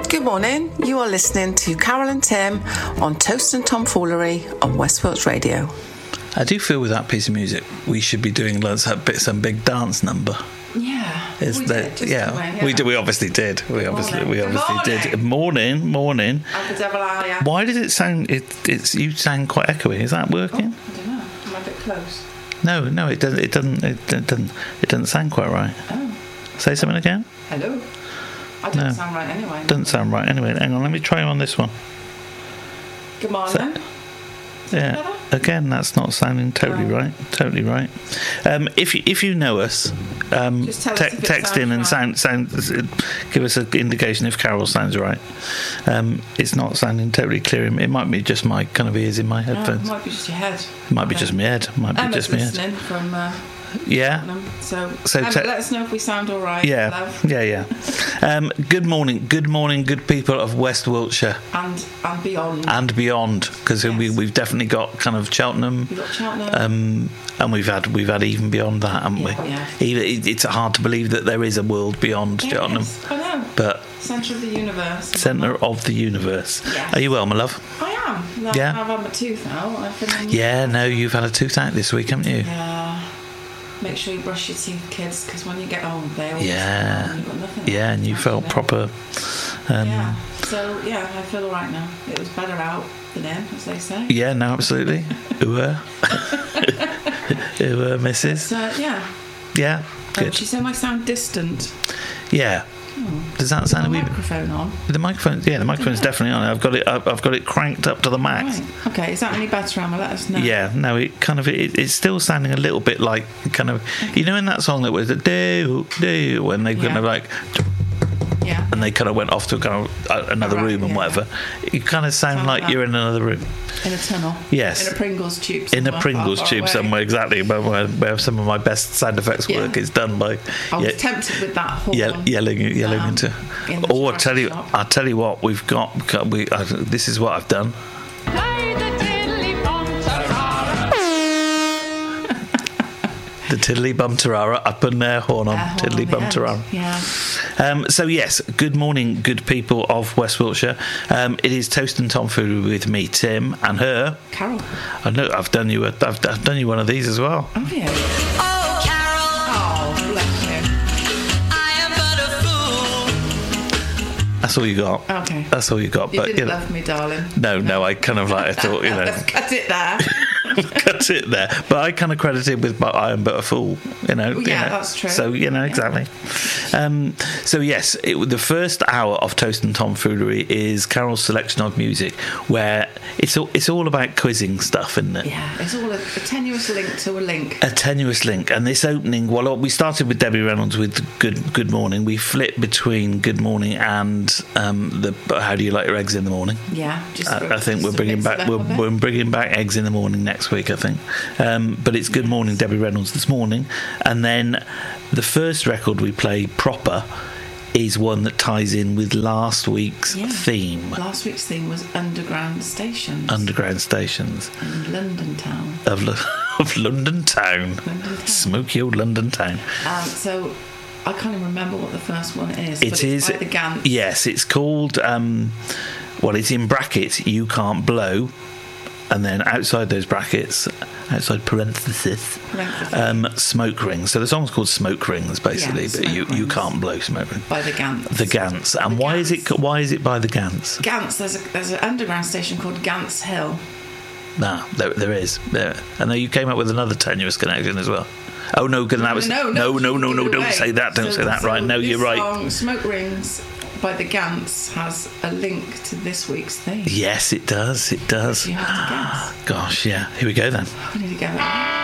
Good morning. You are listening to Carol and Tim on Toast and Tomfoolery on West Wilts Radio. I do feel with that piece of music we should be doing some big dance number. Yeah, We obviously did. We obviously did. Morning. How the devil are you? Why did it sound? You sound quite echoey. Is that working? I don't know. Am I a bit close? No, it doesn't. It doesn't sound quite right. Oh. Say something again. Hello. I don't sound right anyway. Doesn't sound right anyway. Hang on, let me try on this one. Good morning. Yeah. Again, that's not sounding totally right. Totally right. If you know us, text in and sound. Give us an indication if Carol sounds right. It's not sounding totally clear. It might be just my kind of ears in my headphones. It might be just your head. It might be just my head. Emma's listening from. Yeah. So let us know if we sound all right. Yeah. Love. Yeah. Good morning, good people of West Wiltshire and beyond. And beyond, because we've definitely got kind of Cheltenham. We've got Cheltenham. And we've had even beyond that, haven't we? Yeah. It's hard to believe that there is a world beyond Cheltenham. I know. But Centre of the universe. Centre of the universe. Yes. Are you well, my love? I am. Yeah. I've had my tooth out. You've had a tooth out this week, haven't you? Yeah. Make sure you brush your teeth, kids, because when you get home, they always you've got nothing. Yeah, and you felt proper. So I feel all right now. It was better out than in, as they say. Yeah, no, absolutely. Ooh, missus. Yeah. Good. She said I sound distant. Yeah. Does that sound a wee bit? Microphone on? The microphone, the microphone's definitely on. I've got it cranked up to the max. Right. Okay, is that any better, Emma? Let us know. Yeah, no, it's still sounding a little bit like kind of, you know, in that song that was the do when they kind of like. Yeah. And they kind of went off to kind of another room and whatever. You kind of sound like you're in another room. In a tunnel. Yes. In a Pringles tube. In a Pringles tube somewhere, exactly. Where some of my best sound effects work is done by. I was tempted with that horn. Yelling into. Oh, I tell you what, we've got. This is what I've done. The Tiddly Bum Tarara, up in their horn on Tiddly Bum Tarara. Yeah. So yes, good morning, good people of West Wiltshire. It is Toast and Tomfoolery with me, Tim, and her, Carol. I know I've done you one of these as well. Have you? Oh, Carol. Oh, bless you. I am but a fool. That's all you got. Okay. That's all you got. You didn't love me, darling. No, I kind of like, I thought, you know. Let's cut it there. Cut it there. But I kind of credited with I am but a fool, you know. Well, yeah, that's true. So, exactly. So, yes, the first hour of Toast and Tomfoolery is Carol's selection of music, where it's all about quizzing stuff, isn't it? Yeah, it's all a tenuous link to a link. A tenuous link. And this opening, we started with Debbie Reynolds with Good Morning. We flipped between Good Morning and How Do You Like Your Eggs in the Morning? Yeah. I think we're bringing back Eggs in the Morning next week, I think. But it's Good Morning Debbie Reynolds this morning. And then the first record we play proper is one that ties in with last week's theme. Last week's theme was Underground Stations. Underground Stations. In London Town. Of London Town. Smoky old London Town. So I can't even remember what the first one is. It's by the Gants. Yes, it's called, it's in brackets, You Can't Blow. And then outside those brackets, outside parenthesis, Smoke Rings. So the song's called Smoke Rings, basically, but you can't blow smoke rings. By the Gants. The Gants. And why is it by the Gants? Gants. There's an underground station called Gants Hill. No, there is. And then you came up with another tenuous connection as well. Oh no, because that was no. Don't say that. Don't say that. Right? No, you're right. Song, Smoke Rings by the Gants has a link to this week's theme. Yes, it does. It does. You have to guess. Gosh, yeah. Here we go then. We need to get it.